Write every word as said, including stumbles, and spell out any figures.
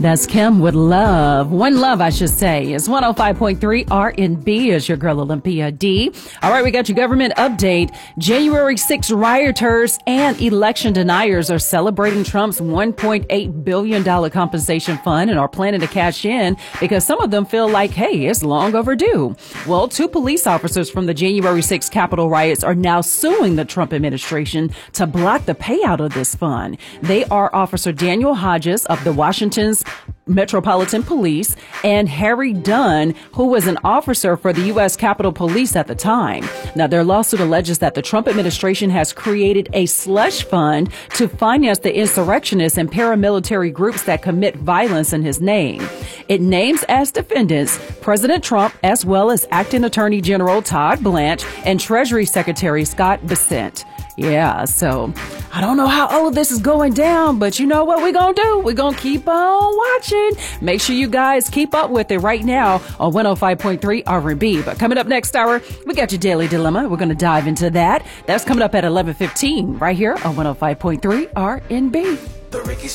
That's Kim with Love. One Love, I should say, is one oh five point three R and B is your girl Olympia D. All right, we got your government update. January sixth rioters and election deniers are celebrating Trump's one point eight billion dollars compensation fund and are planning to cash in because some of them feel like, hey, it's long overdue. Well, two police officers from the January sixth Capitol riots are now suing the Trump administration to block the payout of this fund. They are Officer Daniel Hodges of the Washington's Metropolitan Police and Harry Dunn, who was an officer for the U S Capitol Police at the time. Now, their lawsuit alleges that the Trump administration has created a slush fund to finance the insurrectionists and paramilitary groups that commit violence in his name. It names as defendants President Trump, as well as Acting Attorney General Todd Blanche and Treasury Secretary Scott Bessent. Yeah, so I don't know how all of this is going down, but you know what we're going to do? We're going to keep on watching. Make sure you guys keep up with it right now on one oh five point three R and B. But coming up next hour, we got your Daily Dilemma. We're going to dive into that. That's coming up at eleven fifteen right here on one oh five point three R and B.